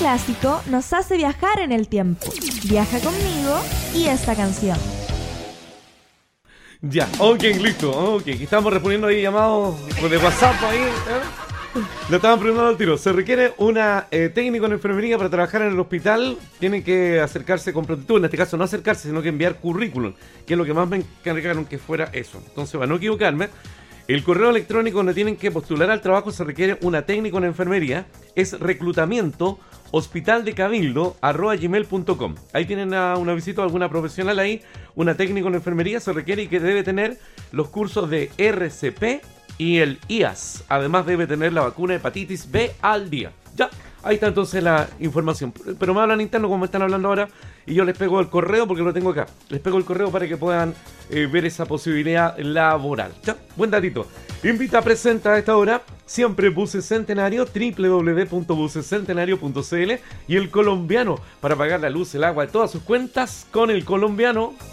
clásico nos hace viajar en el tiempo. Viaja conmigo y esta canción. Ya, ok, listo. Ok, estamos respondiendo ahí llamados de WhatsApp ahí. Le estaban preguntando al tiro. Se requiere una técnico en enfermería para trabajar en el hospital. Tienen que acercarse con prontitud. En este caso, no acercarse, sino que enviar currículum, que es lo que más me encargaron que fuera eso. Entonces, para no equivocarme, el correo electrónico donde tienen que postular al trabajo se requiere una técnico en enfermería. Es reclutamiento hospitaldecabildo@gmail.com. Ahí tienen una visita a alguna profesional ahí. Una técnico en enfermería se requiere y que debe tener los cursos de RCP y el IAS. Además debe tener la vacuna de hepatitis B al día. Ya, ahí está entonces la información. Pero me hablan interno como me están hablando ahora y yo les pego el correo porque lo tengo acá. Les pego el correo para que puedan ver esa posibilidad laboral. Ya, buen datito. Invita presenta a esta hora siempre Buses Centenario, www.busescentenario.cl y el colombiano para pagar la luz, el agua, todas sus cuentas con el colombiano.